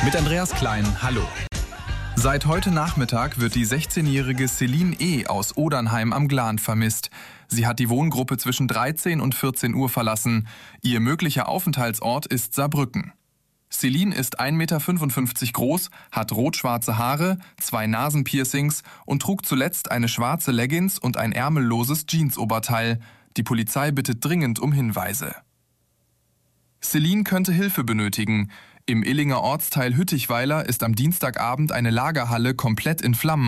Mit Andreas Klein, hallo. Seit heute Nachmittag wird die 16-jährige Celine E. aus Odernheim am Glan vermisst. Sie hat die Wohngruppe zwischen 13 und 14 Uhr verlassen. Ihr möglicher Aufenthaltsort ist Saarbrücken. Celine ist 1,55 Meter groß, hat rot-schwarze Haare, 2 Nasenpiercings und trug zuletzt eine schwarze Leggings und ein ärmelloses Jeansoberteil. Die Polizei bittet dringend um Hinweise. Celine könnte Hilfe benötigen. Im Illinger Ortsteil Hüttichweiler ist am Dienstagabend eine Lagerhalle komplett in Flammen